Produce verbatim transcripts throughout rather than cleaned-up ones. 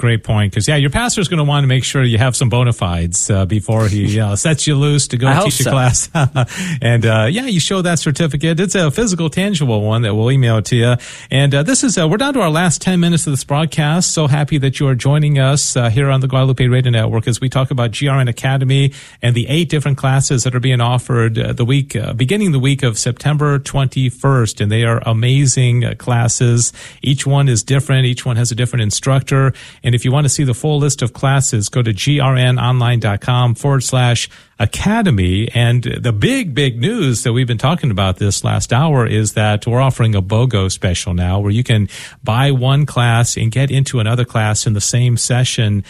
great point because, yeah, your pastor's going to want to make sure you have some bona fides uh, before he uh, sets you loose to go I teach a so. class. and, uh, yeah, you show that certificate. It's a physical, tangible one that we'll email to you. And uh, this is, uh, we're down to our last ten minutes of this broadcast. So happy that you are joining us uh, here on the Guadalupe Radio Network as we talk about G R N Academy and the eight different classes that are being offered uh, the week, uh, beginning the week of September twenty-first. And they are amazing uh, classes. Each one is different. Each one has a different instructor. And if you want to see the full list of classes, go to grnonline.com forward slash academy. And the big, big news that we've been talking about this last hour is that we're offering a BOGO special now where you can buy one class and get into another class in the same session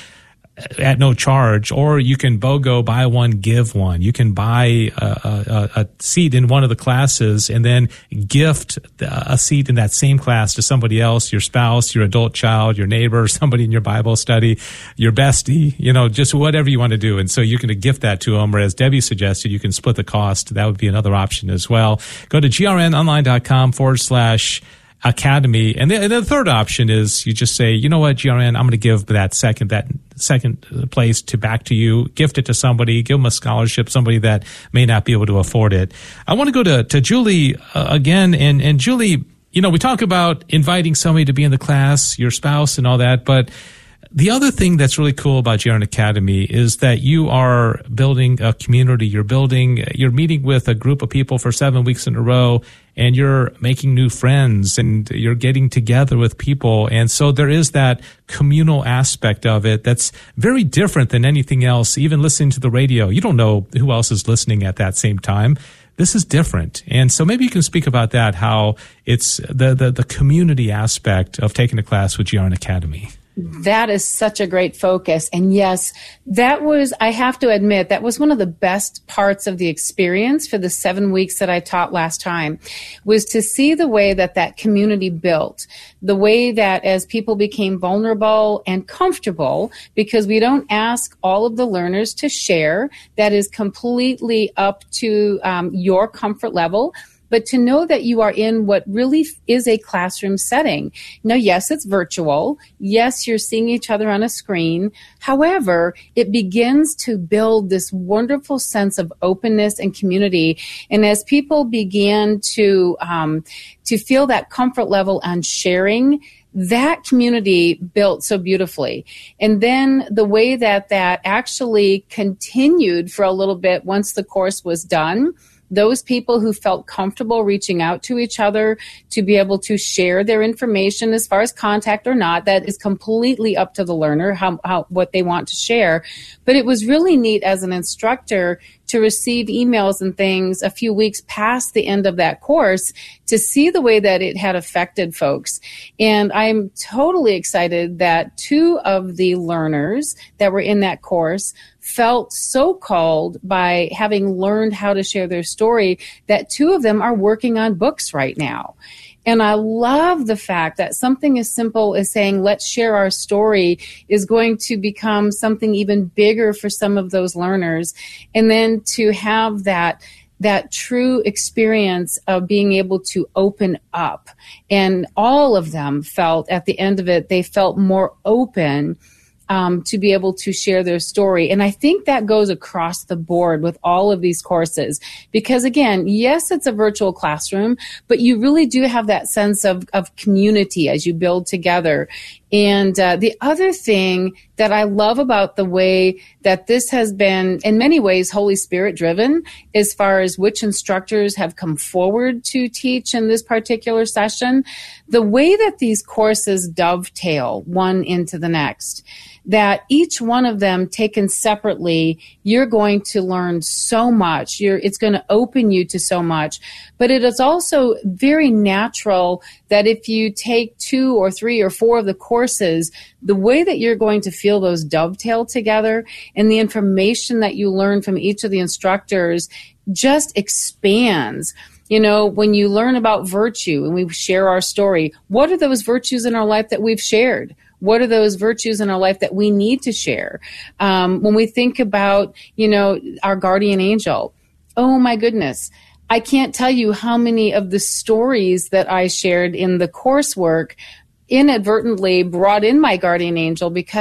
at no charge, or you can BOGO, buy one, give one. You can buy a, a, a seat in one of the classes and then gift a seat in that same class to somebody else, your spouse, your adult child, your neighbor, somebody in your Bible study, your bestie, you know, just whatever you want to do. And so you can gift that to them, or as Debbie suggested, you can split the cost. That would be another option as well. Go to grnonline.com forward slash Academy. And the, and the third option is you just say, you know what, G R N, I'm going to give that second, that second place to back to you, gift it to somebody, give them a scholarship, somebody that may not be able to afford it. I want to go to, to Julie uh, again. And, and Julie, you know, we talk about inviting somebody to be in the class, your spouse and all that, but the other thing that's really cool about G R N Academy is that you are building a community. You're building, you're meeting with a group of people for seven weeks in a row, and you're making new friends, and you're getting together with people. And so there is that communal aspect of it that's very different than anything else. Even listening to the radio, you don't know who else is listening at that same time. This is different. And so maybe you can speak about that, how it's the, the, the community aspect of taking a class with G R N Academy. That is such a great focus. And yes, that was, I have to admit, that was one of the best parts of the experience for the seven weeks that I taught last time, was to see the way that that community built, the way that as people became vulnerable and comfortable, because we don't ask all of the learners to share, that is completely up to um, your comfort level. But to know that you are in what really is a classroom setting. Now, yes, it's virtual. Yes, you're seeing each other on a screen. However, it begins to build this wonderful sense of openness and community. And as people began to um, to feel that comfort level on sharing, that community built so beautifully. And then the way that that actually continued for a little bit once the course was done, those people who felt comfortable reaching out to each other to be able to share their information as far as contact or not, that is completely up to the learner, how, how what they want to share. But it was really neat as an instructor to receive emails and things a few weeks past the end of that course to see the way that it had affected folks. And I'm totally excited that two of the learners that were in that course felt so called by having learned how to share their story that two of them are working on books right now. And I love the fact that something as simple as saying, let's share our story, is going to become something even bigger for some of those learners. And then to have that that true experience of being able to open up. And all of them felt at the end of it, they felt more open Um, to be able to share their story. And I think that goes across the board with all of these courses. Because again, yes, it's a virtual classroom, but you really do have that sense of, of community as you build together. And uh, the other thing that I love about the way that this has been, in many ways, Holy Spirit driven, as far as which instructors have come forward to teach in this particular session, the way that these courses dovetail one into the next, that each one of them taken separately, you're going to learn so much. You're, it's going to open you to so much. But it is also very natural that if you take two or three or four of the courses, the way that you're going to feel those dovetail together and the information that you learn from each of the instructors just expands. You know, when you learn about virtue and we share our story, what are those virtues in our life that we've shared? What are those virtues in our life that we need to share? Um, when we think about, you know, our guardian angel, oh my goodness, I can't tell you how many of the stories that I shared in the coursework inadvertently brought in my guardian angel because